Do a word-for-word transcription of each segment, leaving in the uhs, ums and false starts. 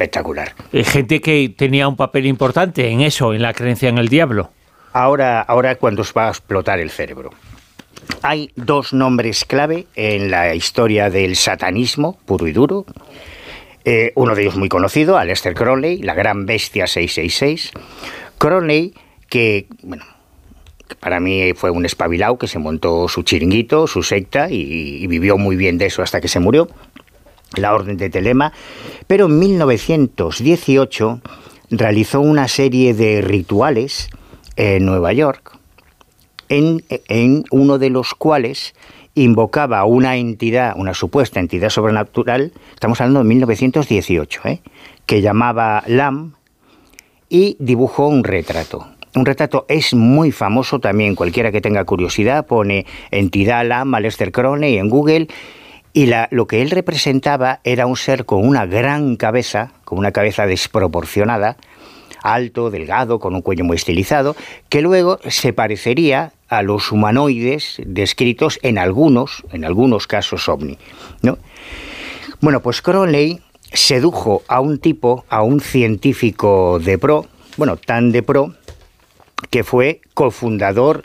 espectacular. Gente que tenía un papel importante en eso, en la creencia en el diablo. Ahora, ahora cuando os va a explotar el cerebro. Hay dos nombres clave en la historia del satanismo puro y duro. Eh, uno de ellos muy conocido, Aleister Crowley, la gran bestia seiscientos sesenta y seis. Crowley, que, bueno, que para mí fue un espabilado que se montó su chiringuito, su secta, y, y vivió muy bien de eso hasta que se murió, la Orden de Telema. Pero en mil novecientos dieciocho realizó una serie de rituales en Nueva York, en, en uno de los cuales invocaba a una entidad, una supuesta entidad sobrenatural, estamos hablando de mil novecientos dieciocho, ¿eh? que llamaba Lam, y dibujó un retrato. Un retrato es muy famoso también, cualquiera que tenga curiosidad pone entidad Lam, Aleister Crowley en Google, y la, lo que él representaba era un ser con una gran cabeza, con una cabeza desproporcionada, alto, delgado, con un cuello muy estilizado, que luego se parecería a los humanoides descritos en algunos, en algunos casos ovni, ¿no? Bueno, pues Crowley sedujo a un tipo, a un científico de pro, bueno, tan de pro, que fue cofundador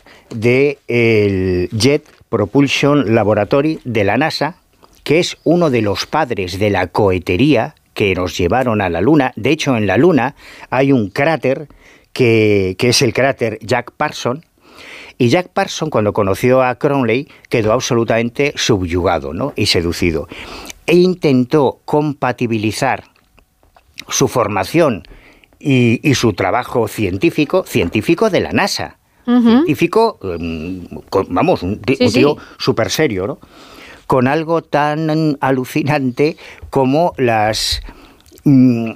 del Jet Propulsion Laboratory de la NASA, que es uno de los padres de la cohetería que nos llevaron a la Luna. De hecho, en la Luna hay un cráter que, que es el cráter Jack Parson, y Jack Parson, cuando conoció a Crowley, quedó absolutamente subyugado, ¿no? y seducido. E intentó compatibilizar su formación y, y su trabajo científico, científico de la NASA. Uh-huh. Científico, um, con, vamos, un, sí, un tío sí. súper serio, ¿no? Con algo tan alucinante como las mm,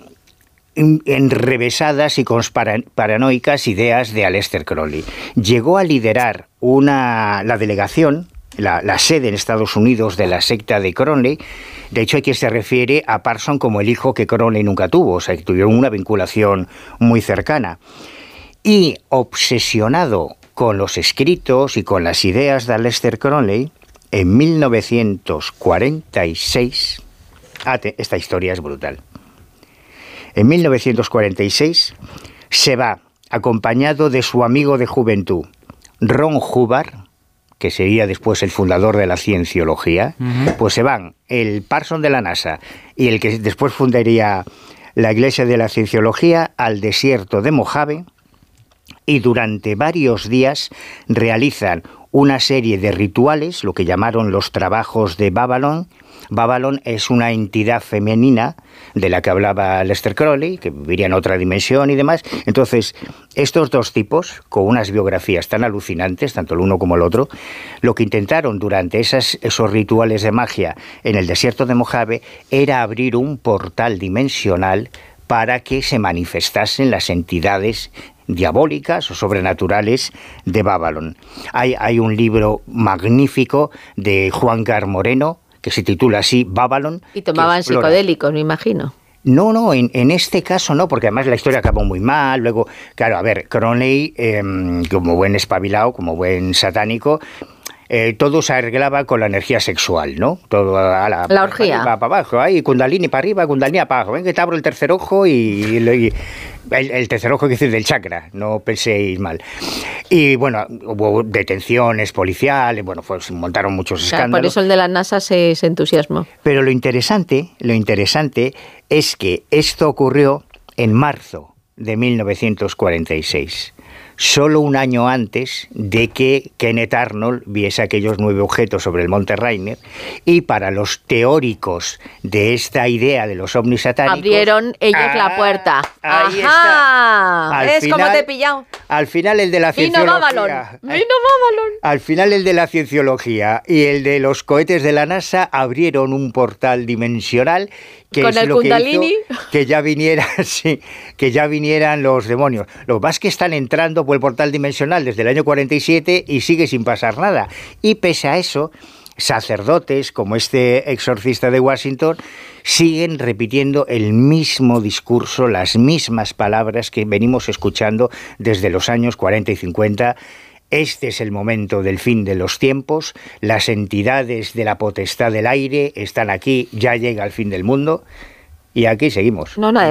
enrevesadas y paranoicas ideas de Aleister Crowley. Llegó a liderar una, la delegación, la, la sede en Estados Unidos de la secta de Crowley. De hecho, hay quien se refiere a Parson como el hijo que Crowley nunca tuvo, o sea, que tuvieron una vinculación muy cercana. Y obsesionado con los escritos y con las ideas de Aleister Crowley, en mil novecientos cuarenta y seis, ah, te, esta historia es brutal. En mil novecientos cuarenta y seis se va acompañado de su amigo de juventud, Ron Hubbard, que sería después el fundador de la cienciología. Uh-huh. Pues se van el Parson de la NASA y el que después fundaría la Iglesia de la Cienciología al desierto de Mojave, y durante varios días realizan una serie de rituales, lo que llamaron los trabajos de Babalón. Babalón es una entidad femenina de la que hablaba Aleister Crowley, que viviría en otra dimensión y demás. Entonces, estos dos tipos, con unas biografías tan alucinantes, tanto el uno como el otro, lo que intentaron durante esas, esos rituales de magia en el desierto de Mojave era abrir un portal dimensional para que se manifestasen las entidades diabólicas o sobrenaturales de Babalón. Hay, hay un libro magnífico de Juan Gar Moreno que se titula así, Babalón. Y tomaban psicodélicos, me imagino. No, no, en, en este caso no, porque además la historia acabó muy mal. Luego, claro, a ver, Crowley, eh, como buen espabilado, como buen satánico, Eh, todo se arreglaba con la energía sexual, ¿no? Todo a la, la orgía. Para, para abajo, ahí, Kundalini para arriba, Kundalini para abajo. Ven que te abro el tercer ojo y, y, y el, el tercer ojo, que decir, del chakra, no penséis mal. Y bueno, hubo detenciones policiales, bueno, pues montaron muchos escándalos. Claro, por eso el de la NASA se, se entusiasmó. Pero lo interesante, lo interesante es que esto ocurrió en marzo de mil novecientos cuarenta y seis. Solo un año antes de que Kenneth Arnold viese aquellos nueve objetos sobre el Monte Rainier, y para los teóricos de esta idea de los ovnis satánicos... Abrieron ellos ah, la puerta. Ahí ¡Ajá! está. Es final, como te he pillado. Al final el de la cienciología... Vino Babalón. Vino Babalón. Al final el de la cienciología y el de los cohetes de la NASA abrieron un portal dimensional que con es el lo Kundalini. Que hizo que ya vinieran, sí, que ya vinieran los demonios. Lo que pasa es que están entrando por el portal dimensional desde el año cuarenta y siete y sigue sin pasar nada. Y pese a eso, sacerdotes como este exorcista de Washington siguen repitiendo el mismo discurso, las mismas palabras que venimos escuchando desde los años cuarenta y cincuenta. Este es el momento del fin de los tiempos, las entidades de la potestad del aire están aquí, ya llega el fin del mundo, y aquí seguimos. No, no,